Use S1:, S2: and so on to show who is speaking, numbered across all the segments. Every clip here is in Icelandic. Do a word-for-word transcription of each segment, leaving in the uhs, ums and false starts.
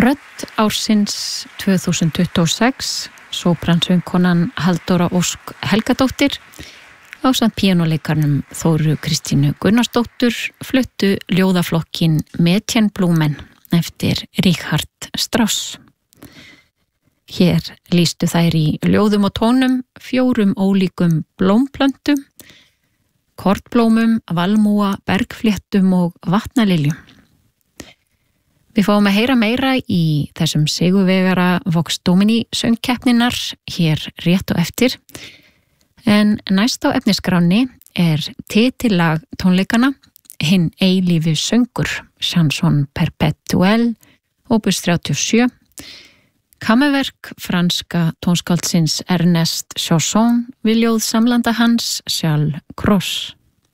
S1: Rödd ársins tvö þúsund tuttugu og sex, sópransöngkonan Halldóra Ósk Helgadóttir ásamt píanóleikarnum Þóru Kristínu Gunnarsdóttur fluttu ljóðaflokkin Mädchenblumen eftir Richard Strauss. Hér lýstu þær í ljóðum og tónum fjórum ólíkum blómplöntum, kortblómum, valmúa, bergfléttum og vatnaliljum. Við fáum að heyra meira í þessum sigurvegara Vox Domini söngkeppninnar hér rétt og eftir. En næst á efnisskráni er titillag tónleikana Hinn eilífi söngur, Chanson perpétuelle, opus þrjátíu og sjö, kammerverk franska tónskáldsins Ernest Chausson við ljóð samlanda hans Charles Cros.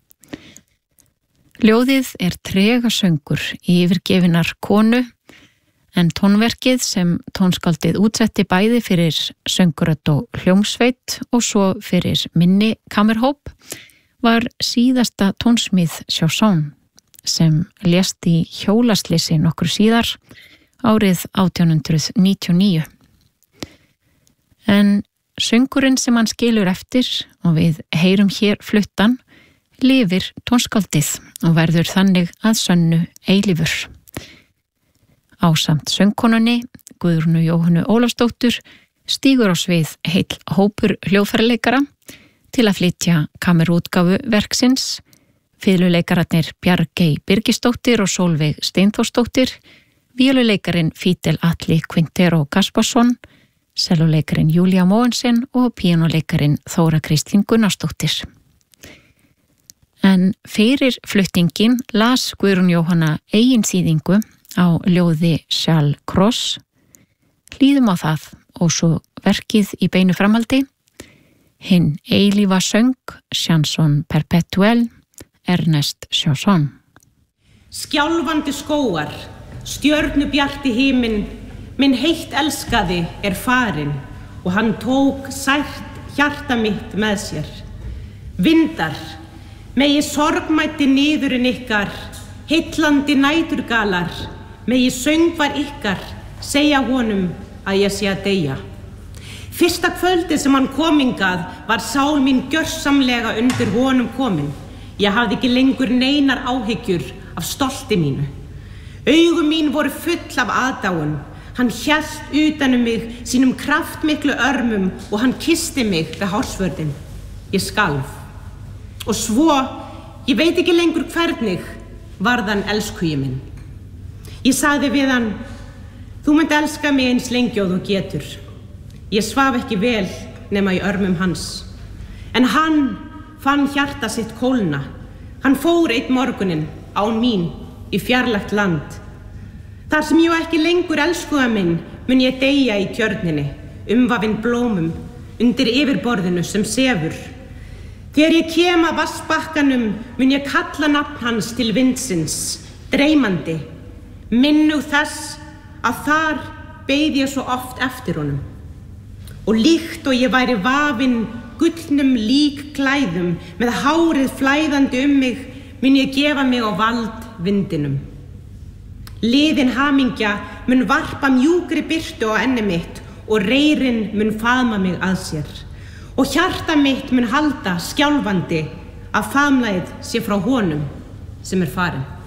S1: Ljóðið er trega söngur yfirgefinnar konu, en tónverkið sem tónskáldið útsetti bæði fyrir söngurödd og hljómsveit og svo fyrir minni kammerhóp var síðasta tónsmíð Chausson sem lést í hjólaslysi nokkur síðar árið átján hundrað níutíu og níu. En söngurinn sem hann skilur eftir og við heyrum hér fluttan lifir tónskáldið og verður þannig að sönnu eilífur. Ásamt söngkonunni Guðrúnu Jóhönnu Ólafsdóttur stígur á svið heill hópur hljóðfæraleikara til að flytja kammerútgáfu verksins, fiðluleikararnir Bjargey Birgisdóttir og Sólveig Steinþórsdóttir, víóluleikarin Fídel Atli Quintero Gasparsson, selluleikarin Júlía Mogensen og píanóleikarin Þóra Kristín Gunnarsdóttir. En fyrir fluttingin las Guðrún Jóhanna eigin þýðingu á ljóði Charles Cros. Hlýðum á það og svo verkið í beinu framhaldi. Hinn eilífa söng, Chanson perpétuelle, Ernest Chausson.
S2: Skjálfandi skógar, stjörnubjarti himinn, minn heitt elskaði er farinn og hann tók sært hjarta mitt með sér. Vindar, megi sorgmætti niðurinn ykkar, heillandi næturgalar, megi söngvar ykkar segja honum að ég sé að deyja. Fyrsta kvöldi sem hann kom hingað var sál mín gjörsamlega undir honum komin. Ég hafði ekki lengur neinar áhyggjur af stolti mínu. Augu mín voru full af aðdáun. Hann hélt utan um mig sínum kraftmiklu örmum og hann kyssti mig við hársvörðin. Ég skalf. Og svo, ég veit ekki lengur hvernig, varð hann elskugi minn. Ég sagði við hann, þú munt elska mig eins lengi og þú getur. Ég svaf ekki vel nema í örmum hans. En hann fann hjarta sitt kólna. Hann fór einn morguninn án mín í fjarlægt land. Þar sem ég ekki lengur elskuga minn mun ég deyja í tjörninni, umvafinn blómum, undir yfirborðinu sem sefur. Þegar ég kem að vatnsbakkanum mun ég kalla nafn hans til vindsins, dreymandi, minnug þess að þar beið ég svo oft eftir honum. Og líkt og ég væri vafinn gullnum líkklæðum með hárið flæðandi um mig mun ég gefa mig á vald vindinum. Liðin hamingja mun varpa mjúkri birtu á enni mitt og reyrinn mun faðma mig að sér. Og hjarta mitt mun halda skjálfandi að faðmlagið sé frá honum sem er farinn.